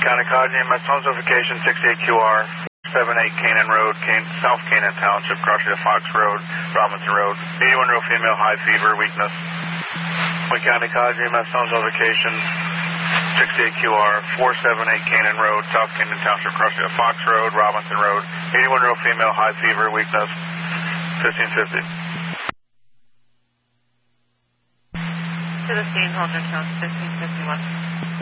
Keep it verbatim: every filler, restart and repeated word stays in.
County Cognitive, my phone's notification sixty-eight Q R, seven eight Canaan Road, Can South Canaan Township, Crossing Fox Road, Robinson Road. eighty-one year old female, high fever, weakness. My County Cognitive, my phone's notification sixty-eight Q R, four seven eight Canaan Road, South Canaan Township, Crossing Fox Road, Robinson Road. eighty-one year old female, high fever, weakness. fifteen fifty. To the scene, hold your tone, fifteen fifty-one.